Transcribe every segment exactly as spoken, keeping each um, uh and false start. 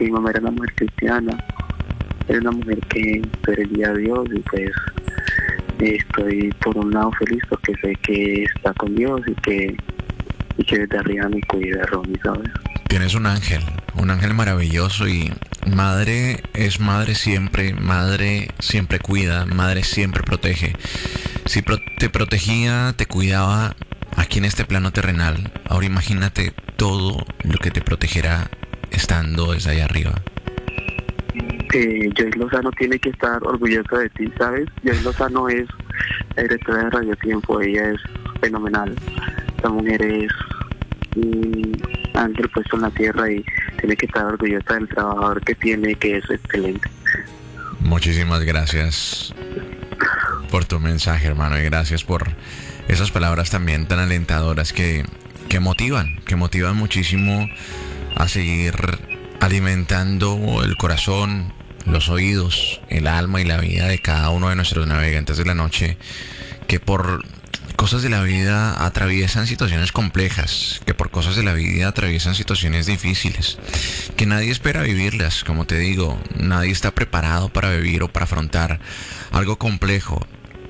mi mamá era una mujer cristiana, era una mujer que servía a Dios y pues estoy por un lado feliz porque sé que está con Dios y que, y que desde arriba me cuida, Ronnie, ¿sabes? Tienes un ángel, un ángel maravilloso y madre es madre siempre, madre siempre cuida, madre siempre protege. Si pro- te protegía, te cuidaba aquí en este plano terrenal, ahora imagínate todo lo que te protegerá estando desde allá arriba. Que Joy Lozano tiene que estar orgullosa de ti, ¿sabes? Joy Lozano es la directora de Radio Tiempo, ella es fenomenal. La mujer es un ángel puesto en la tierra y tiene que estar orgullosa del trabajador que tiene, que es excelente. Muchísimas gracias por tu mensaje, hermano, y gracias por esas palabras también tan alentadoras que, que motivan, que motivan muchísimo a seguir alimentando el corazón, los oídos, el alma y la vida de cada uno de nuestros navegantes de la noche, que por cosas de la vida atraviesan situaciones complejas, que por cosas de la vida atraviesan situaciones difíciles, que nadie espera vivirlas, como te digo, nadie está preparado para vivir o para afrontar algo complejo,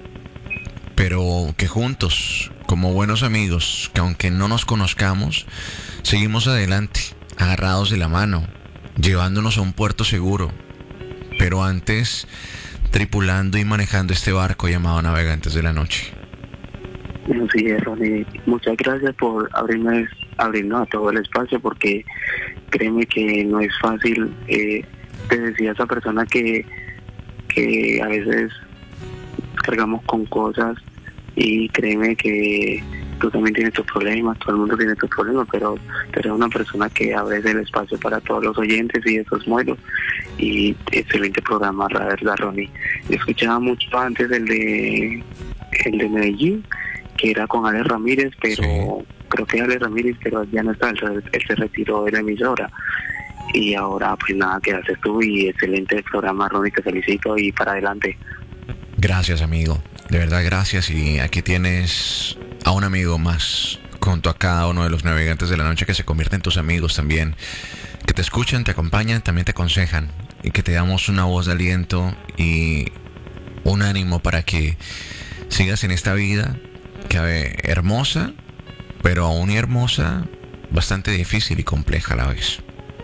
pero que juntos, como buenos amigos, que aunque no nos conozcamos, seguimos adelante, agarrados de la mano, llevándonos a un puerto seguro, pero antes tripulando y manejando este barco llamado Navegantes de la Noche. Sí, Ronnie, muchas gracias por abrirme, abrirnos a todo el espacio, porque créeme que no es fácil. Eh, te decía esa persona que, que a veces cargamos con cosas, y créeme que tú también tienes tus problemas, todo el mundo tiene tus problemas, pero tú eres una persona que abre el espacio para todos los oyentes y eso es bueno. Y excelente programa, la verdad, Ronnie. Yo escuchaba mucho antes el de el de Medellín, que era con Alex Ramírez, pero sí, creo que Alex Ramírez, pero ya no está, él, él se retiró de la emisora. Y ahora pues nada, que haces tú, y excelente programa, Ronnie, te felicito y para adelante. Gracias, amigo, de verdad gracias, y aquí tienes a un amigo más junto a cada uno de los navegantes de la noche que se convierten en tus amigos también, que te escuchan, te acompañan, también te aconsejan, y que te damos una voz de aliento y un ánimo para que sigas en esta vida que eh, hermosa, pero aún y hermosa, bastante difícil y compleja a la vez.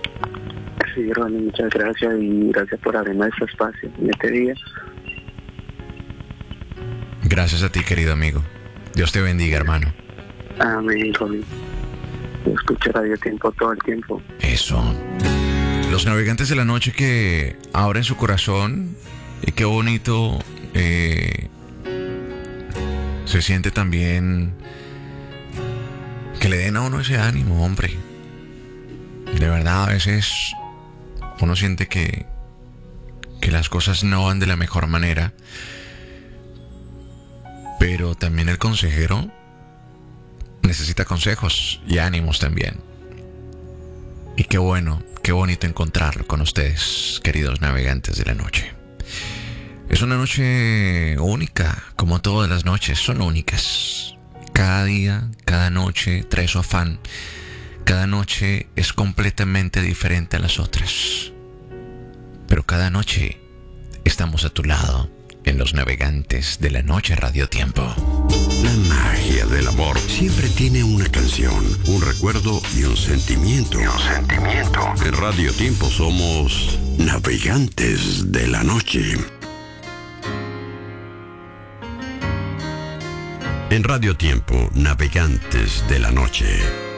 Sí, Ronnie, muchas gracias, y gracias por abrirme este espacio en este día. Gracias a ti, querido amigo. Dios te bendiga, hermano. Amén, Ronnie. Escucho Radio Tiempo todo el tiempo. Eso. Los navegantes de la noche que abren su corazón, y qué bonito eh, se siente también que le den a uno ese ánimo, hombre. De verdad, a veces uno siente que, que las cosas no van de la mejor manera, pero también el consejero necesita consejos y ánimos también. Y qué bueno, qué bonito encontrarlo con ustedes, queridos navegantes de la noche. Es una noche única, como todas las noches son únicas. Cada día, cada noche trae su afán. Cada noche es completamente diferente a las otras. Pero cada noche estamos a tu lado en Los Navegantes de la Noche Radio Tiempo. La magia del amor siempre tiene una canción, un recuerdo y un sentimiento. Y un sentimiento. En Radio Tiempo somos Navegantes de la Noche. En Radio Tiempo, Navegantes de la Noche.